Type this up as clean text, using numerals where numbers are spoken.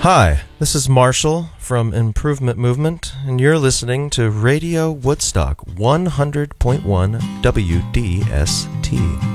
Hi, this is Marshall from Improvement Movement, and you're listening to Radio Woodstock 100.1 WDST.